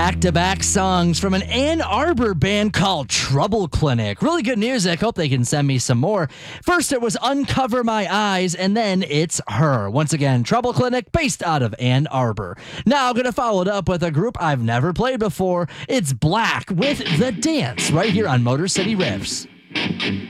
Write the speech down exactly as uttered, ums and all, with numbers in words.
back-to-back songs from an Ann Arbor band called Trouble Clinic. Really good music. Hope they can send me some more. First, it was Uncover My Eyes, and then it's Her. Once again, Trouble Clinic, based out of Ann Arbor. Now, I'm going to follow it up with a group I've never played before. It's Black with The Dance, right here on Motor City Riffs.